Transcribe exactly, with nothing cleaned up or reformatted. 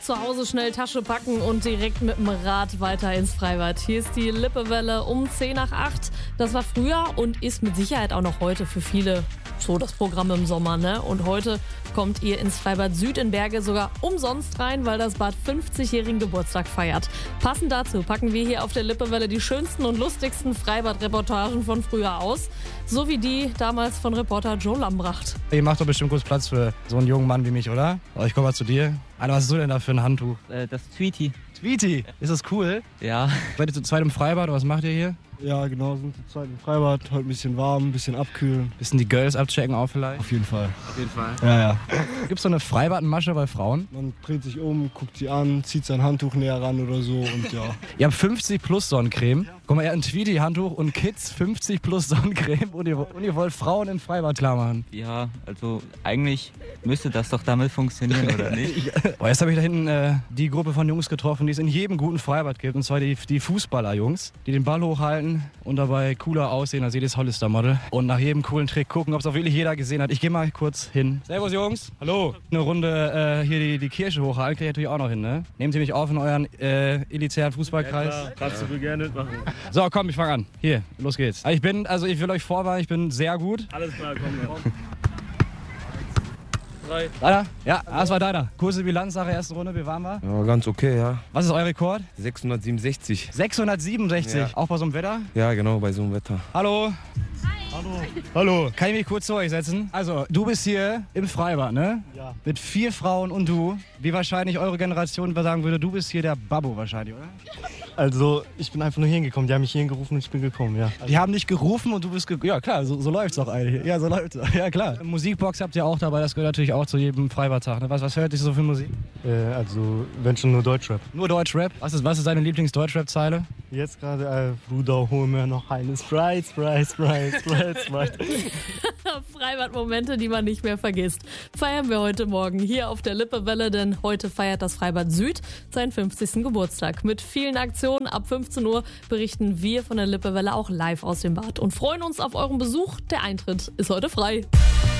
Zu Hause schnell Tasche packen und direkt mit dem Rad weiter ins Freibad. Hier ist die Lippewelle um zehn nach acht. Das war früher und ist mit Sicherheit auch noch heute für viele so das Programm im Sommer, ne? Und heute kommt ihr ins Freibad Süd in Berge sogar umsonst rein, weil das Bad fünfzigjährigen Geburtstag feiert. Passend dazu packen wir hier auf der Lippewelle die schönsten und lustigsten Freibad-Reportagen von früher aus. So wie die damals von Reporter Joe Lambracht. Ihr macht doch bestimmt kurz Platz für so einen jungen Mann wie mich, oder? Aber ich komme mal zu dir. Alter, was hast du denn da für ein Handtuch? Äh, das Tweety. Tweety, ist das cool? Ja. Seid ihr zu zweit im Freibad oder was macht ihr hier? Ja, genau, sind zu zweit im Freibad. Heute ein bisschen warm, ein bisschen abkühlen. Bisschen die Girls abchecken auch vielleicht? Auf jeden Fall. Auf jeden Fall. Ja, ja. Gibt's so eine Freibadmasche bei Frauen? Man dreht sich um, guckt sie an, zieht sein Handtuch näher ran oder so und ja. Ihr habt fünfzig plus Sonnencreme. Guck mal, ihr habt ein Tweety-Handtuch und Kids fünfzig plus Sonnencreme und ihr, und ihr wollt Frauen im Freibad klar machen. Ja, also eigentlich müsste das doch damit funktionieren, oder nicht? Boah, jetzt habe ich da hinten äh, die Gruppe von Jungs getroffen, die es in jedem guten Freibad gibt. Und zwar die, die Fußballer-Jungs, die den Ball hochhalten und dabei cooler aussehen als jedes Hollister-Model. Und nach jedem coolen Trick gucken, ob es auch wirklich jeder gesehen hat. Ich gehe mal kurz hin. Servus, Jungs. Hallo. Eine Runde äh, hier die, die Kirche hochhalten, kriege ich natürlich auch noch hin, ne? Nehmt ihr mich auf in euren äh, elitären Fußballkreis? Ja, kannst du gerne mitmachen. So, komm, ich fange an. Hier, los geht's. Ich bin, also ich will euch vorwarnen, ich bin sehr gut. Alles klar, komm. komm. Drei. Deiner? Ja, das war deiner. Kurze Bilanz nach der ersten Runde, wie waren wir? Ja, ganz okay, ja. Was ist euer Rekord? sechshundertsiebenundsechzig. sechshundertsiebenundsechzig. Ja. Auch bei so einem Wetter? Ja, genau, bei so einem Wetter. Hallo. Hallo. Hallo. Kann ich mich kurz zu euch setzen? Also, du bist hier im Freibad, ne? Ja. Mit vier Frauen und du. Wie wahrscheinlich eure Generation sagen würde, du bist hier der Babbo wahrscheinlich, oder? Also, ich bin einfach nur hingekommen. Die haben mich hierhin gerufen und ich bin gekommen, ja. Die haben dich gerufen und du bist ge Ja, klar, so, so läuft's auch eigentlich. Ja, so läuft's. Ja, klar. Musikbox habt ihr auch dabei, das gehört natürlich auch zu jedem Freibadtag. Ne? Was, was hört ihr so für Musik? Äh, also, wenn schon nur Deutschrap. Nur Deutschrap? Was ist, was ist deine Lieblings-Deutschrap-Zeile? Jetzt gerade, äh, Bruder, hol mir noch eine Sprite, Sprite, Sprite, Sprite, Sprite. Freibad-Momente, die man nicht mehr vergisst. Feiern wir heute Morgen hier auf der Lippewelle, denn heute feiert das Freibad Süd seinen fünfzigsten Geburtstag. Mit vielen Aktionen ab fünfzehn Uhr berichten wir von der Lippewelle auch live aus dem Bad und freuen uns auf euren Besuch. Der Eintritt ist heute frei.